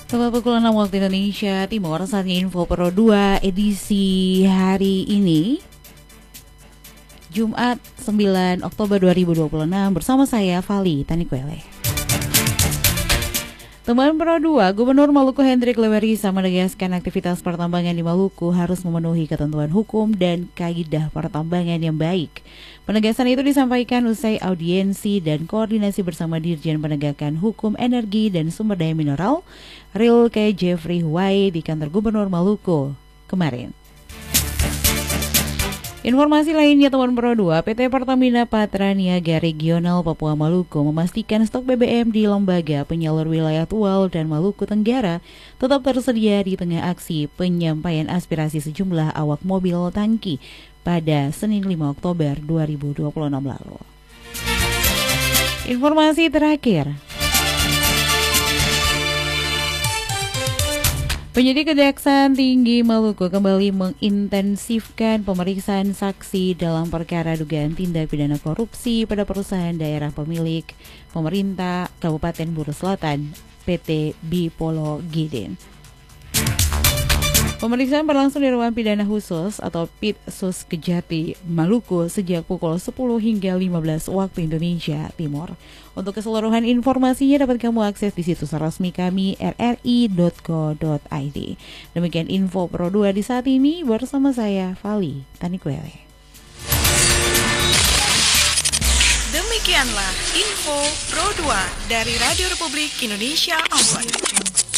Tepat pukul 6 waktu Indonesia Timur, saatnya Info Pro 2 edisi hari ini Jumat 9 Oktober 2026 bersama saya Vali Tanikwele. Teman Pro 2, Gubernur Maluku Hendrik Lewerisa menegaskan aktivitas pertambangan di Maluku harus memenuhi ketentuan hukum dan kaidah pertambangan yang baik. Penegasan itu disampaikan usai audiensi dan koordinasi bersama Dirjen Penegakan Hukum Energi dan Sumber Daya Mineral, Rilke Jeffrey Huwai di kantor Gubernur Maluku kemarin. Informasi lainnya teman Pro 2, PT Pertamina Patra Niaga Regional Papua Maluku memastikan stok BBM di lembaga penyalur wilayah Tual dan Maluku Tenggara tetap tersedia di tengah aksi penyampaian aspirasi sejumlah awak mobil tangki pada Senin 5 Oktober 2026 lalu. Informasi terakhir. Penyidik Kejaksaan Tinggi Maluku kembali mengintensifkan pemeriksaan saksi dalam perkara dugaan tindak pidana korupsi pada perusahaan daerah pemilik pemerintah Kabupaten Buru Selatan, PT Bipolo Giden. Pemeriksaan berlangsung di ruang pidana khusus atau Pitsus Kejati, Maluku sejak pukul 10 hingga 15 waktu Indonesia Timur. Untuk keseluruhan informasinya dapat kamu akses di situs resmi kami rri.co.id. Demikian Info Pro 2 di saat ini bersama saya Vali Tanikwele. Demikianlah Info Pro 2 dari Radio Republik Indonesia Ambon.